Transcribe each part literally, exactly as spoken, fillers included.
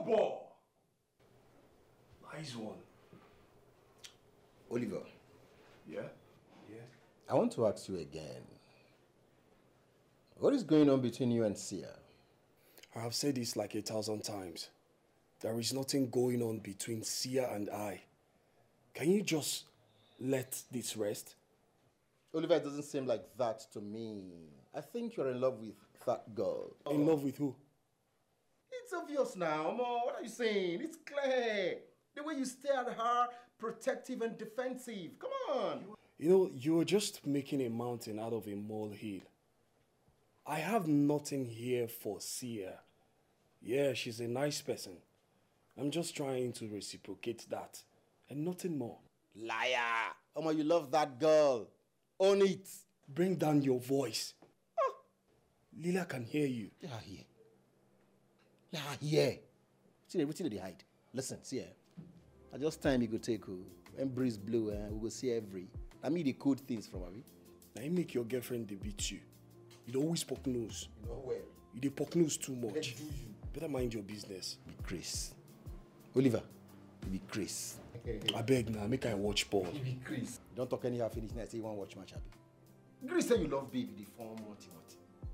ball. Nice one. Oliver. Yeah? Yeah. I want to ask you again. What is going on between you and Sia? I have said this like a thousand times. There is nothing going on between Sia and I. Can you just let this rest? Oliver, it doesn't seem like that to me. I think you're in love with that girl. In love with who? It's obvious now, Mo. What are you saying? It's clear. The way you stare at her, protective and defensive. Come on. You know, you're just making a mountain out of a molehill. I have nothing here for Sia. Yeah, she's a nice person. I'm just trying to reciprocate that. And nothing more. Liar. Omo, you love that girl. Own it. Bring down your voice. Oh. Lila can hear you. Let her hear. Let her hear. See, everything that they hide. Listen, see her. At just time you go take her. When breeze blow, eh, we go see every. I mean the code things from her. Now you make your girlfriend they beat you. You don't always poke nose. You know where? You dey poke nose too much. Do you? Better mind your business. Be Chris. Oliver, you be Chris. I beg now, make I watch ball. You be Chris. Don't talk anyhow finish now. Say you want to watch match, happy. Chris say you love baby, the form multi multi.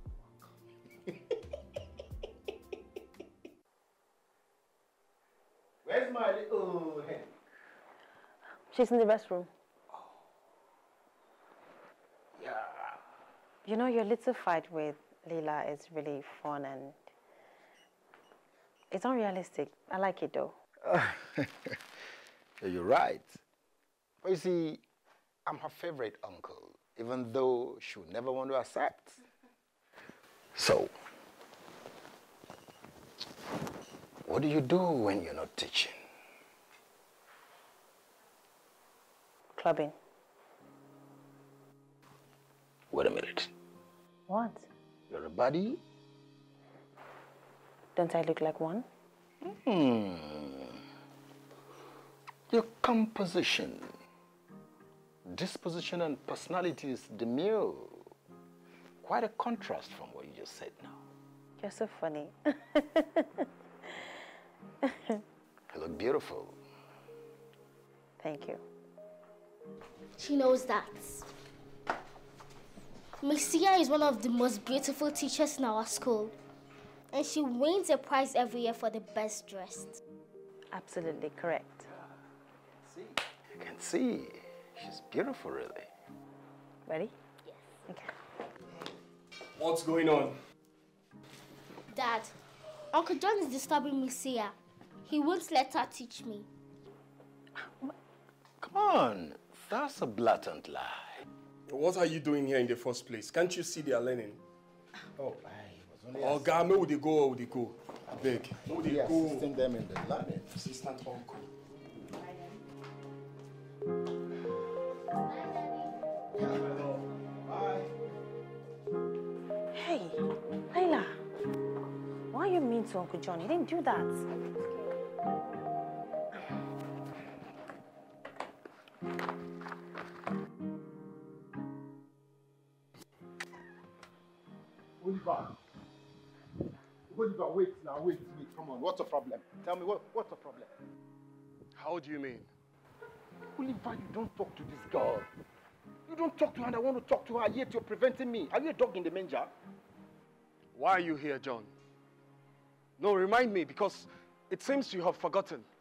Where's my little head? She's in the restroom. Oh. Yeah. You know, your little fight with Lila is really fun and it's unrealistic. I like it though. You're right. But you see, I'm her favorite uncle, even though she would never want to accept. So, what do you do when you're not teaching? Clubbing. Wait a minute. What? You're a baddie? Don't I look like one? Hmm. Your composition, disposition and personality is demure. Quite a contrast from what you just said now. You're so funny. You look beautiful. Thank you. She knows that. Miss Sia is one of the most beautiful teachers in our school. And she wins a prize every year for the best dressed. Absolutely correct. See, you can see. She's beautiful, really. Ready? Yes. Okay. What's going on? Dad, Uncle John is disturbing Miss Sia. He won't let her teach me. Come on, that's a blatant lie. What are you doing here in the first place? Can't you see they are learning? Oh, I was only Oh, God, where would they go? Where would they go? I beg. Where would they yeah, go? assisting them in the learning. Assistant uncle. Bye. Hey, Layla. Why are you mean to Uncle John? He didn't do that. Oliver. Oliver, wait now, wait, wait, come on. What's the problem? Tell me, what, what's the problem? How do you mean? Oliver, you don't talk to this girl. You don't talk to her and I want to talk to her, yet you're preventing me. Are you a dog in the manger? Why are you here, John? No, remind me, because it seems you have forgotten.